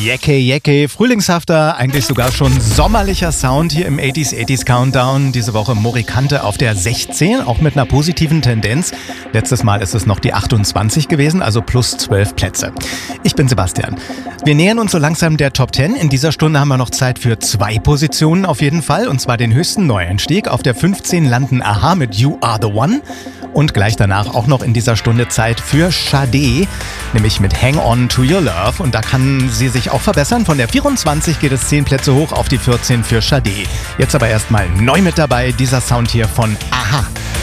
Jecke, frühlingshafter, eigentlich sogar schon sommerlicher Sound hier im 80s Countdown. Diese Woche Morikante auf der 16, auch mit einer positiven Tendenz. Letztes Mal ist es noch die 28 gewesen, also plus 12 Plätze. Ich bin Sebastian. Wir nähern uns so langsam der Top 10. In dieser Stunde haben wir noch Zeit für 2 Positionen auf jeden Fall. Und zwar den höchsten Neueinstieg. Auf der 15 landen a-ha mit You Are The One. Und gleich danach auch noch in dieser Stunde Zeit für Sade, nämlich mit Hang On To Your Love. Und da kann sie sich auch verbessern. Von der 24 geht es 10 Plätze hoch auf die 14 für Sade. Jetzt aber erstmal neu mit dabei, dieser Sound hier von a-ha.